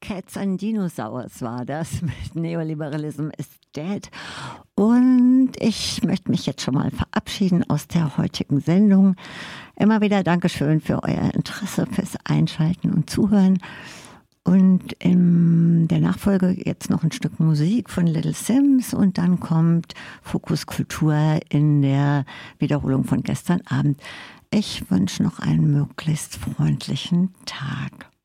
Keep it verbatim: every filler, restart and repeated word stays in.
Cats and Dinosaurs war das mit Neoliberalism is Dead. Und ich möchte mich jetzt schon mal verabschieden aus der heutigen Sendung. Immer wieder Dankeschön für euer Interesse, fürs Einschalten und Zuhören. Und in der Nachfolge jetzt noch ein Stück Musik von Little Sims und dann kommt Fokus Kultur in der Wiederholung von gestern Abend. Ich wünsche noch einen möglichst freundlichen Tag.